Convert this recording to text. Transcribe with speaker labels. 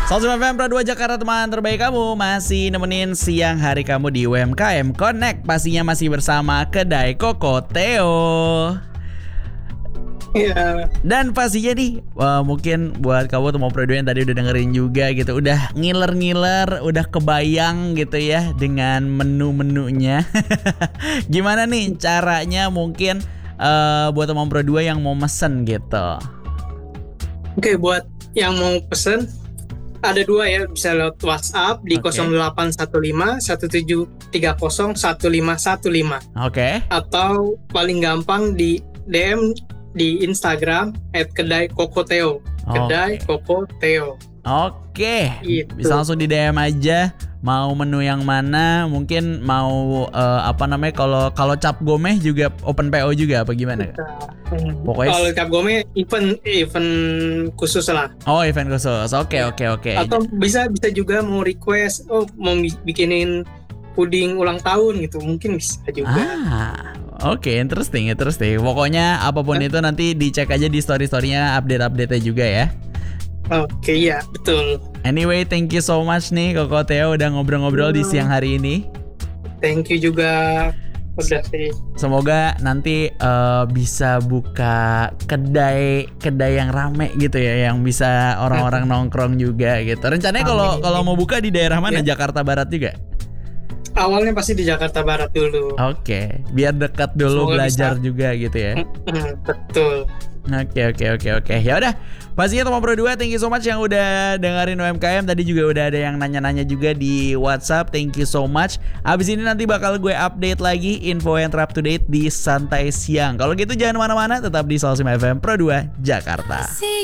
Speaker 1: 105 FM Pro 2 Jakarta, teman terbaik kamu. Masih nemenin siang hari kamu di UMKM Connect. Pastinya masih bersama Kedai Kokoteo.
Speaker 2: Iya.
Speaker 1: Dan pastinya nih, mungkin buat kamu teman Pro 2 yang tadi udah dengerin juga gitu, udah ngiler-ngiler, udah kebayang gitu ya dengan menu-menunya. Gimana nih caranya mungkin buat teman Pro 2 yang mau mesen gitu?
Speaker 2: Oke, buat yang mau pesen ada dua ya, bisa lewat WhatsApp di 0815 1730 1515.
Speaker 1: Oke.
Speaker 2: Atau paling gampang di DM di Instagram @kedaikokoteo. Kedai Kokoteo.
Speaker 1: Oke.
Speaker 2: Gitu.
Speaker 1: Bisa langsung di DM aja mau menu yang mana, mungkin mau kalau cap gomeh juga open PO juga apa gimana? Pokoknya
Speaker 2: kalau cap gomeh event khusus lah.
Speaker 1: Oh, event khusus. Oke.
Speaker 2: Atau bisa juga mau request mau bikinin puding ulang tahun gitu, mungkin bisa juga.
Speaker 1: Oke, interesting. Pokoknya apapun itu nanti dicek aja di story-storynya, update-nya juga ya.
Speaker 2: Oke, ya betul.
Speaker 1: Anyway, thank you so much nih Kokoteo udah ngobrol-ngobrol di siang hari ini.
Speaker 2: Thank you juga udah sih.
Speaker 1: Semoga nanti bisa buka kedai yang rame gitu ya, yang bisa orang-orang nongkrong juga gitu. Rencananya kalau mau buka di daerah mana? Jakarta Barat juga?
Speaker 2: Awalnya pasti di Jakarta Barat dulu.
Speaker 1: Oke, biar dekat dulu. Semoga belajar bisa juga gitu ya.
Speaker 2: Betul.
Speaker 1: Oke. Ya udah, pastinya teman Pro 2, thank you so much yang udah dengerin UMKM. Tadi juga udah ada yang nanya-nanya juga di WhatsApp. Thank you so much. Abis ini nanti bakal gue update lagi info yang up to date di Santai Siang. Kalau gitu jangan mana-mana, tetap di 105 FM Pro 2 Jakarta.